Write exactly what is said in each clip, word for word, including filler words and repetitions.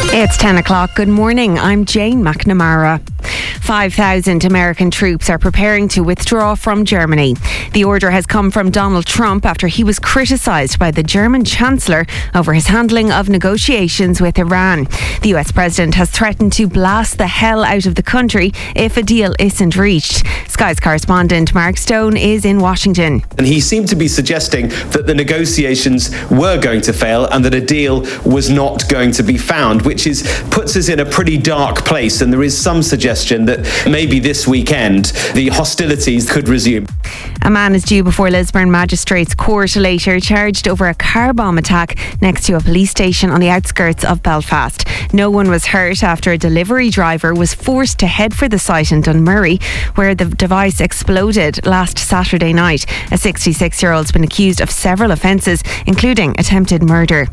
It's ten o'clock. Good morning. I'm Jane McNamara. five thousand American troops are preparing to withdraw from Germany. The order has come from Donald Trump after he was criticised by the German Chancellor over his handling of negotiations with Iran. The U S President has threatened to blast the hell out of the country if a deal isn't reached. Sky's correspondent Mark Stone is in Washington. And he seemed to be suggesting that the negotiations were going to fail and that a deal was not going to be found, which is puts us in a pretty dark place. And there is some suggestion that maybe this weekend the hostilities could resume. A man is due before Lisburn Magistrates Court later, charged over a car bomb attack next to a police station on the outskirts of Belfast. No one was hurt after a delivery driver was forced to head for the site in Dunmurry, where the device exploded last Saturday night. A sixty-six-year-old's been accused of several offences, including attempted murder.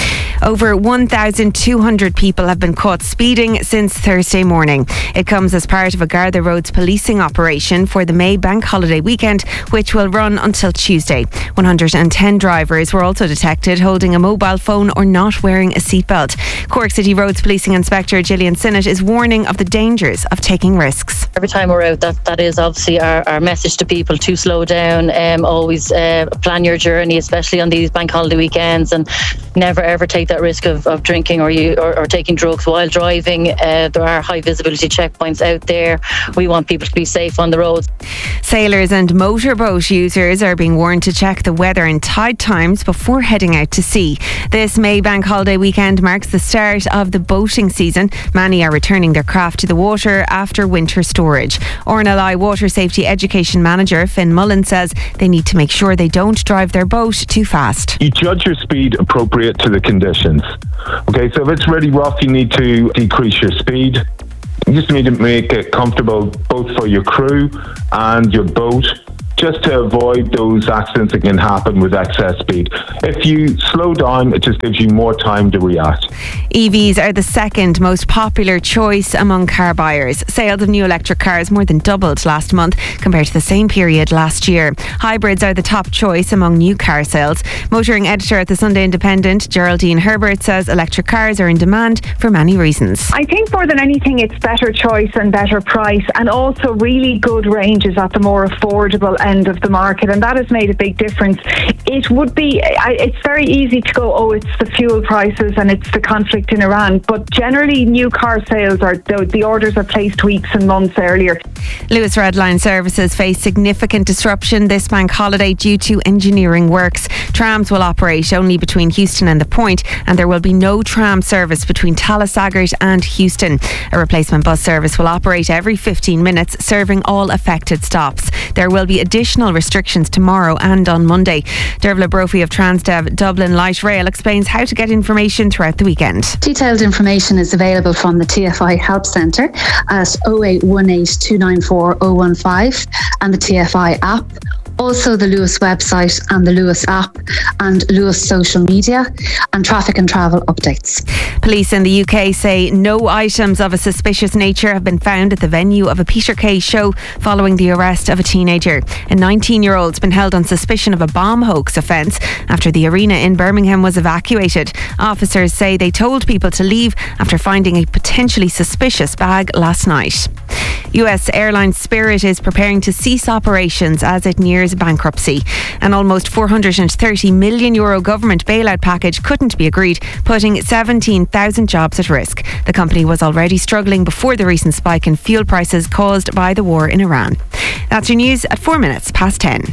Over one thousand two hundred people have been caught speeding since Thursday morning. It comes as part of a Garda Roads policing operation for the May bank holiday weekend, which will run until Tuesday. one hundred ten drivers were also detected holding a mobile phone or not wearing a seatbelt. Cork City Roads Policing Inspector Gillian Sinnott is warning of the dangers of taking risks. Every time we're out, that, that is obviously our, our message to people to slow down, um, always uh, plan your journey, especially on these bank holiday weekends, and never ever take that risk of, of drinking or you or, or taking drugs while driving. Uh, there are high visibility checkpoints out there. We want people to be safe on the roads. Sailors and motorboat users are being warned to check the weather and tide times before heading out to sea. This May bank holiday weekend marks the start of the boating season. Many are returning their craft to the water after winter storage. Ornelai Water Safety Education Manager Finn Mullen says they need to make sure they don't drive their boat too fast. You judge your speed appropriate to the conditions. Okay, so if it's really rough, you need to decrease your speed. You just need to make it comfortable both for your crew and your boat, just to avoid those accidents that can happen with excess speed. If you slow down, it just gives you more time to react. E Vs are the second most popular choice among car buyers. Sales of new electric cars more than doubled last month compared to the same period last year. Hybrids are the top choice among new car sales. Motoring editor at the Sunday Independent, Geraldine Herbert, says electric cars are in demand for many reasons. I think more than anything it's better choice and better price, and also really good ranges at the more affordable end of the market, and that has made a big difference. It would be, it's very easy to go, oh, it's the fuel prices and it's the conflict in Iran, but generally new car sales are, the orders are placed weeks and months earlier. Lewis Red Line services face significant disruption this bank holiday due to engineering works. Trams will operate only between Houston and the Point, and there will be no tram service between Tallasaggart and Houston. A replacement bus service will operate every fifteen minutes, serving all affected stops. There will be additional restrictions tomorrow and on Monday. Dervla Brophy of Transdev Dublin Light Rail explains how to get information throughout the weekend. Detailed information is available from the T F I Help Centre at oh eight one eight, two nine four, oh one five and the T F I app. Also the Lewis website and the Lewis app and Lewis social media and traffic and travel updates. Police in the U K say no items of a suspicious nature have been found at the venue of a Peter Kay show following the arrest of a teenager. A nineteen-year-old's been held on suspicion of a bomb hoax offence after the arena in Birmingham was evacuated. Officers say they told people to leave after finding a potentially suspicious bag last night. U S airline Spirit is preparing to cease operations as it nears bankruptcy. An almost four hundred thirty million euro government bailout package couldn't be agreed, putting seventeen thousand jobs at risk. The company was already struggling before the recent spike in fuel prices caused by the war in Iran. That's your news at four minutes past ten.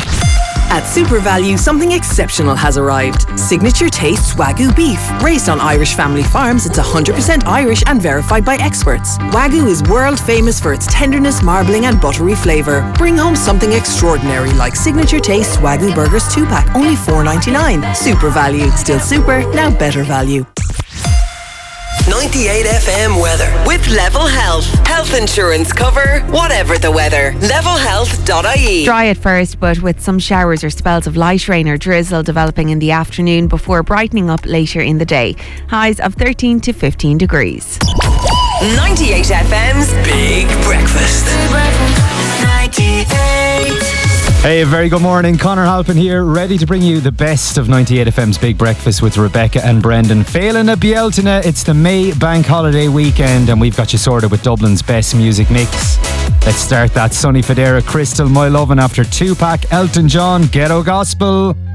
At SuperValu, something exceptional has arrived. Signature Taste Wagyu beef. Raised on Irish family farms, it's one hundred percent Irish and verified by experts. Wagyu is world famous for its tenderness, marbling and buttery flavour. Bring home something extraordinary like Signature Taste Wagyu Burgers two pack, only four ninety-nine. SuperValu. Still super, now better value. ninety-eight F M weather with Level Health. Health insurance cover, whatever the weather. level health dot I E. Dry at first, but with some showers or spells of light rain or drizzle developing in the afternoon before brightening up later in the day. Highs of thirteen to fifteen degrees. ninety-eight F M's Big Breakfast. ninety-eight Hey, a very good morning. Conor Halpin here, ready to bring you the best of ninety-eight F M's Big Breakfast with Rebecca and Brendan. Failing a Bieltana, it's the May Bank Holiday weekend and we've got you sorted with Dublin's best music mix. Let's start that Sonny Fodera, Crystal, My Lovin' after Tupac, Elton John, Ghetto Gospel.